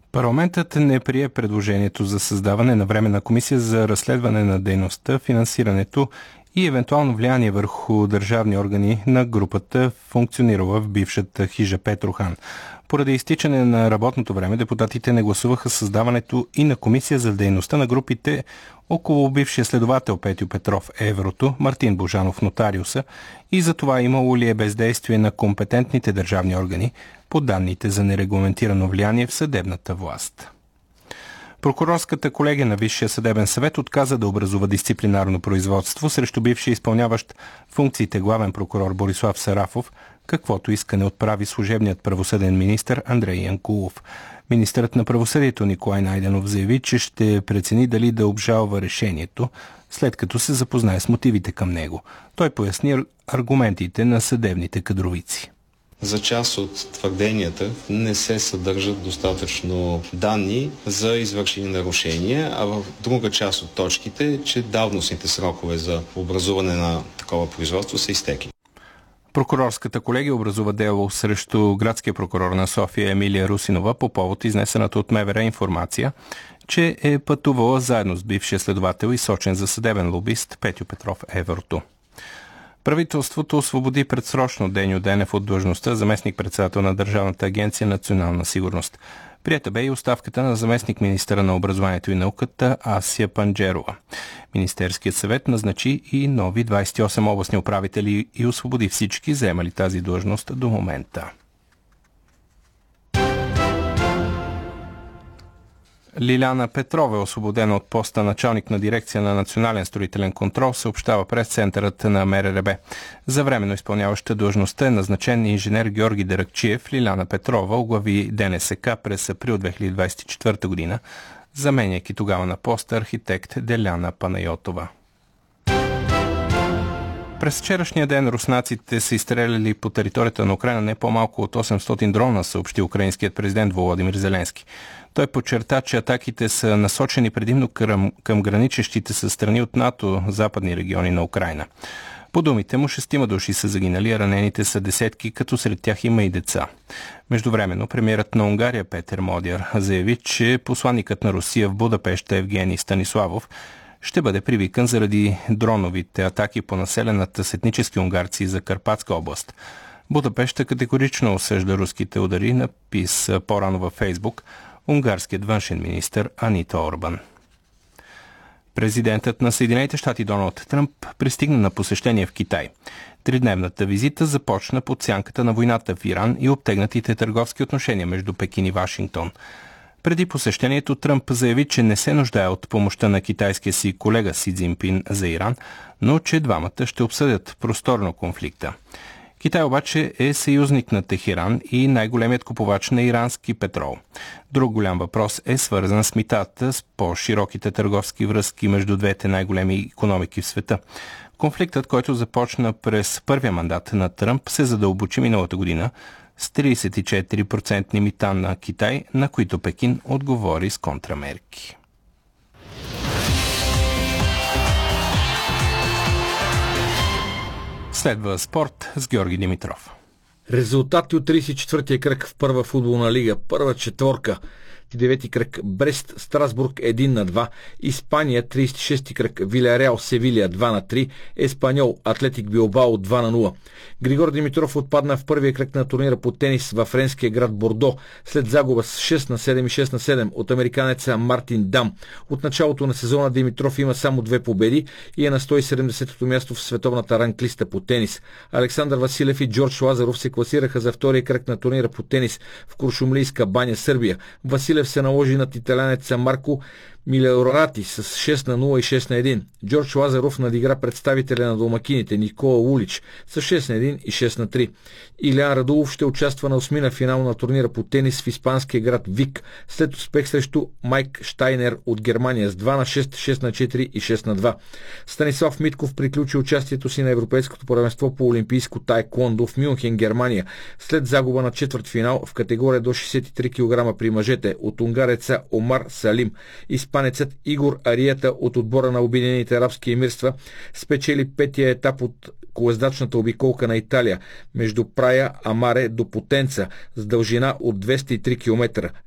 Парламентът не прие предложението за създаване на временна комисия за разследване на дейността, финансирането и евентуално влияние върху държавни органи на групата, функционирала в бившата хижа Петрохан. Поради изтичане на работното време, депутатите не гласуваха създаването и на комисия за дейността на групите около бившия следовател Петю Петров Еврото, Мартин Божанов Нотариуса, и за това имало ли е бездействие на компетентните държавни органи по данните за нерегламентирано влияние в съдебната власт. Прокурорската колегия на Висшия съдебен съвет отказа да образува дисциплинарно производство срещу бившия изпълняващ функциите главен прокурор Борислав Сарафов, каквото искане отправи служебният правосъден министър Андрей Янкулов. Министърът на правосъдието Николай Найденов заяви, че ще прецени дали да обжалва решението, след като се запознае с мотивите към него. Той поясни аргументите на съдебните кадровици. За част от твърденията не се съдържат достатъчно данни за извършени нарушения, а в друга част от точките, че давностните срокове за образуване на такова производство са изтекли. Прокурорската колегия образува дело срещу градския прокурор на София Емилия Русинова по повод изнесената от МВР информация, че е пътувала заедно с бившия следовател и сочен за съдебен лобист Петю Петров Еврото. Правителството освободи предсрочно Деню Денев от длъжността заместник-председател на Държавната агенция Национална сигурност. Приета бе и оставката на заместник-министъра на образованието и науката Асия Панджерова. Министерският съвет назначи и нови 28 областни управители и освободи всички, заемали тази длъжност до момента. Лиляна Петрова е освободена от поста началник на дирекция на Национален строителен контрол, съобщава прес-центърът на МРРБ. За временно изпълняваща длъжността е назначен инженер Георги Деракчиев. Лиляна Петрова оглави ДНСК през април 2024 година, заменяйки тогава на поста архитект Деляна Панайотова. През вчерашния ден руснаците са изстреляли по територията на Украйна не по-малко от 800 дрона, съобщи украинският президент Володимир Зеленски. Той подчерта, че атаките са насочени предимно към граничещите със страни от НАТО западни региони на Украйна. По думите му, 6 души са загинали, а ранените са десетки, като сред тях има и деца. Междувременно премиерът на Унгария Петър Модер заяви, че посланикът на Русия в Будапеща Евгений Станиславов ще бъде привикан заради дроновите атаки по населената с етнически унгарци за Карпатска област. Будапеща категорично осъжда руските удари, написа по-рано във Фейсбук унгарският външен министър Анита Орбан. Президентът на Съединените щати Доналд Тръмп пристигна на посещение в Китай. Тридневната визита започна под сянката на войната в Иран и обтегнатите търговски отношения между Пекин и Вашингтон. Преди посещението Тръмп заяви, че не се нуждае от помощта на китайския си колега Си Цзинпин за Иран, но че двамата ще обсъдят просторно конфликта. Китай обаче е съюзник на Техеран и най-големият купувач на ирански петрол. Друг голям въпрос е свързан с митата, с по-широките търговски връзки между двете най-големи икономики в света. Конфликтът, който започна през първия мандат на Тръмп, се задълбочи миналата година с 34% мита на Китай, на които Пекин отговори с контрамерки. Следва спорт с Георги Димитров. Резултати от 34-я кръг в първа футболна лига, първа четворка. 9-ти кръг Брест, Страсбург 1-2, Испания 36-ти кръг Вилареал, Севилия 2-3, Еспаньол, Атлетик Билбао 2-0. Григор Димитров отпадна в първия кръг на турнира по тенис във френския град Бордо след загуба с 6-7 и 6-7 от американеца Мартин Дам. От началото на сезона Димитров има само 2 победи и е на 170-то място в световната ранглиста по тенис. Александър Василев и Джордж Лазаров се класираха за втория кръг на турнира по тенис в Куршумлийска баня, Сърбия. Василев се наложи над италянеца Марко Милеорати с 6-0 и 6-1. Джордж Лазаров надигра представителя на домакините Никола Улич с 6-1 и 6-3. Илян Радулов ще участва на осмина финал на турнира по тенис в испанския град Вик след успех срещу Майк Штайнер от Германия с 2-6, 6-4 и 6-2. Станислав Митков приключи участието си на Европейското първенство по олимпийско таеквондо в Мюнхен, Германия, след загуба на четвъртфинал в категория до 63 кг при мъжете от унгареца Омар Салим. Испанецът Игор Ариета от отбора на Обединените арабски емирства спечели петия етап от колездачната обиколка на Италия между Прая Амаре до Потенца с дължина от 203 км.